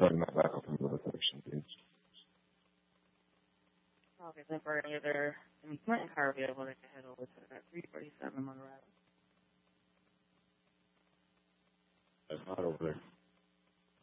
starting that back up in the other section, please. Okay, then for any other Clinton car available, they can head over to that 347 Monroe. That's not over there.